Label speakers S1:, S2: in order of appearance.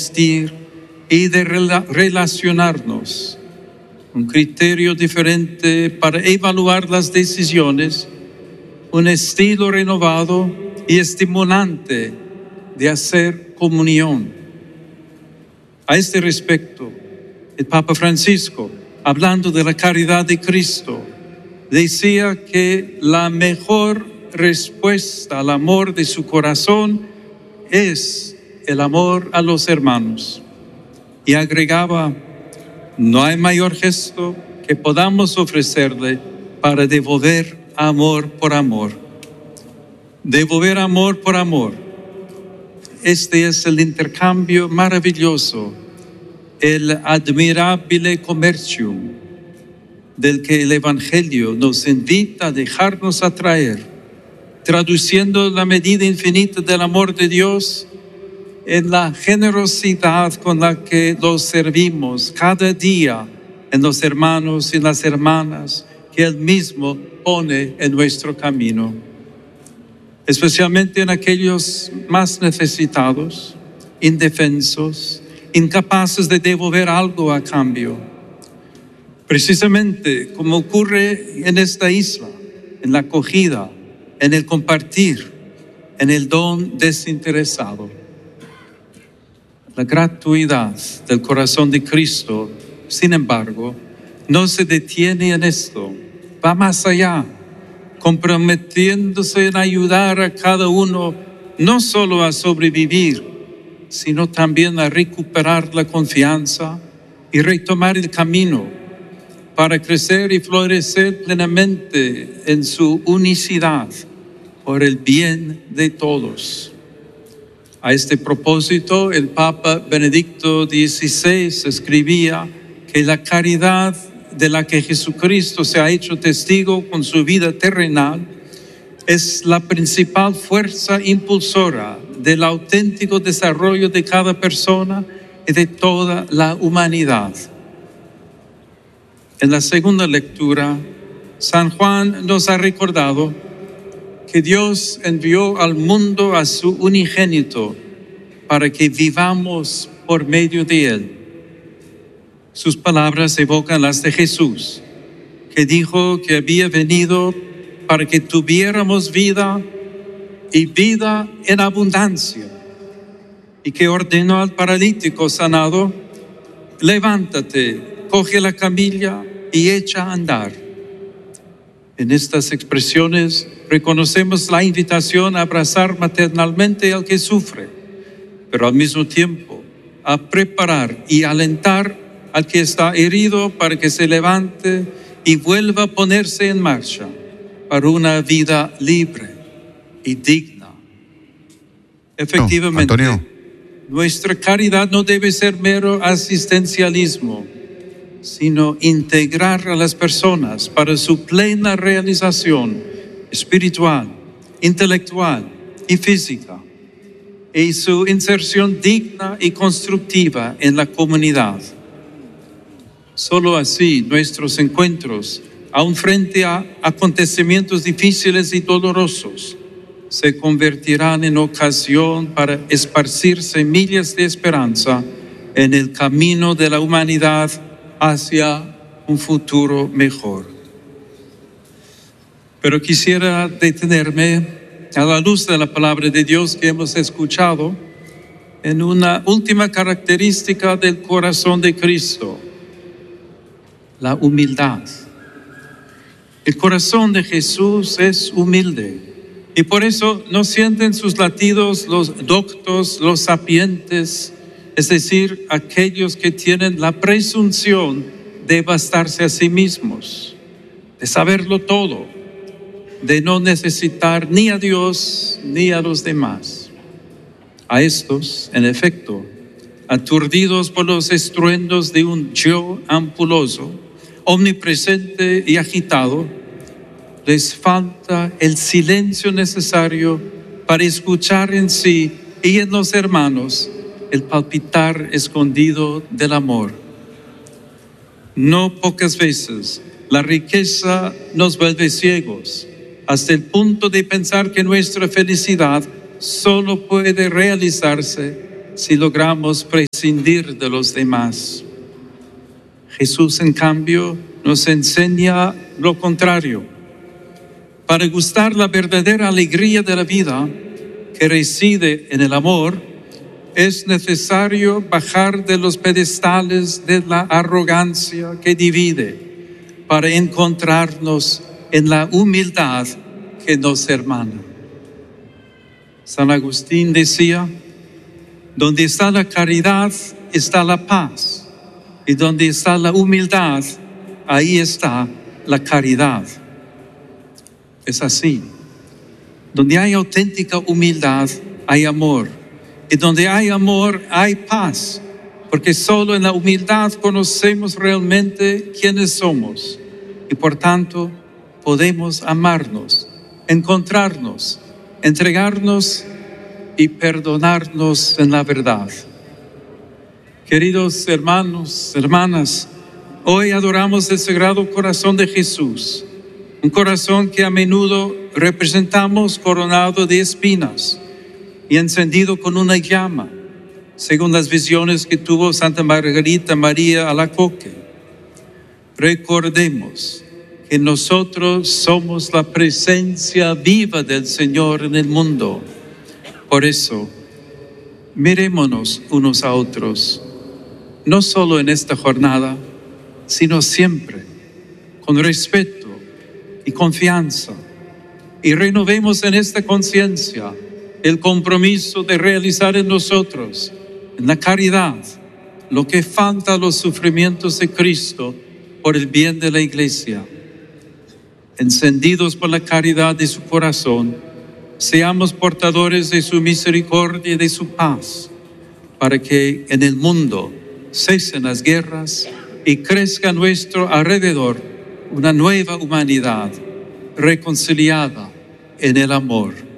S1: vestir y de relacionarnos. Un criterio diferente para evaluar las decisiones, un estilo renovado y estimulante de hacer comunión. A este respecto, el Papa Francisco, hablando de la caridad de Cristo, decía que la mejor respuesta al amor de su corazón es el amor a los hermanos. Y agregaba: no hay mayor gesto que podamos ofrecerle para devolver amor por amor. Devolver amor por amor. Este es el intercambio maravilloso, el admirable comercium del que el Evangelio nos invita a dejarnos atraer, traduciendo la medida infinita del amor de Dios en la generosidad con la que los servimos cada día en los hermanos y las hermanas que Él mismo pone en nuestro camino, especialmente en aquellos más necesitados, indefensos, incapaces de devolver algo a cambio. Precisamente como ocurre en esta isla, en la acogida, en el compartir, en el don desinteresado. La gratuidad del corazón de Cristo, sin embargo, no se detiene en esto, va más allá, comprometiéndose en ayudar a cada uno no solo a sobrevivir, sino también a recuperar la confianza y retomar el camino para crecer y florecer plenamente en su unicidad por el bien de todos. A este propósito, el Papa Benedicto XVI escribía que la caridad de la que Jesucristo se ha hecho testigo con su vida terrenal es la principal fuerza impulsora del auténtico desarrollo de cada persona y de toda la humanidad. En la segunda lectura, San Juan nos ha recordado que Dios envió al mundo a su unigénito para que vivamos por medio de Él. Sus palabras evocan las de Jesús, que dijo que había venido para que tuviéramos vida y vida en abundancia, y que ordenó al paralítico sanado: levántate, coge la camilla y echa a andar. En estas expresiones reconocemos la invitación a abrazar maternalmente al que sufre, pero al mismo tiempo a preparar y alentar al que está herido para que se levante y vuelva a ponerse en marcha para una vida libre y digna. Efectivamente, nuestra caridad no debe ser mero asistencialismo, sino integrar a las personas para su plena realización espiritual, intelectual y física, y su inserción digna y constructiva en la comunidad. Solo así nuestros encuentros, aun frente a acontecimientos difíciles y dolorosos, se convertirán en ocasión para esparcir semillas de esperanza en el camino de la humanidad hacia un futuro mejor. Pero quisiera detenerme, a la luz de la palabra de Dios que hemos escuchado, en una última característica del corazón de Cristo: la humildad. El corazón de Jesús es humilde, y por eso no sienten sus latidos los doctos, los sapientes, es decir, aquellos que tienen la presunción de bastarse a sí mismos, de saberlo todo, de no necesitar ni a Dios ni a los demás. A estos, en efecto, aturdidos por los estruendos de un yo ampuloso, omnipresente y agitado, les falta el silencio necesario para escuchar en sí y en los hermanos el palpitar escondido del amor. No pocas veces la riqueza nos vuelve ciegos, hasta el punto de pensar que nuestra felicidad solo puede realizarse si logramos prescindir de los demás. Jesús, en cambio, nos enseña lo contrario. Para gustar la verdadera alegría de la vida, que reside en el amor, es necesario bajar de los pedestales de la arrogancia que divide para encontrarnos en la humildad que nos hermana. San Agustín decía: donde está la caridad está la paz, y donde está la humildad, ahí está la caridad. Es así. Donde hay auténtica humildad, hay amor. Y donde hay amor, hay paz. Porque solo en la humildad conocemos realmente quiénes somos. Y por tanto, podemos amarnos, encontrarnos, entregarnos y perdonarnos en la verdad. Queridos hermanos, hermanas, hoy adoramos el Sagrado Corazón de Jesús. Un corazón que a menudo representamos coronado de espinas y encendido con una llama, según las visiones que tuvo Santa Margarita María Alacoque. Recordemos que nosotros somos la presencia viva del Señor en el mundo. Por eso, mirémonos unos a otros, no solo en esta jornada, sino siempre, con respeto y confianza, y renovemos en esta conciencia el compromiso de realizar en nosotros, en la caridad, lo que falta a los sufrimientos de Cristo por el bien de la Iglesia. Encendidos por la caridad de su corazón, seamos portadores de su misericordia y de su paz, para que en el mundo cesen las guerras y crezca a nuestro alrededor una nueva humanidad reconciliada en el amor.